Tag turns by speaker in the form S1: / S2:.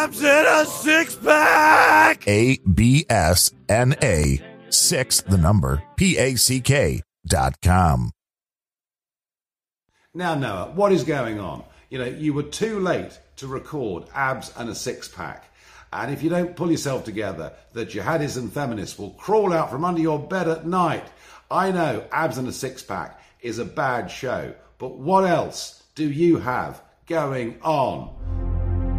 S1: Abs in a six-pack!
S2: ABSNA 6 the number PACK.com.
S3: Now, Noah, what is going on? You know, you were too late to record Abs and a Six-Pack. And if you don't pull yourself together, the jihadis and feminists will crawl out from under your bed at night. I know Abs and a Six-Pack is a bad show, but what else do you have going on?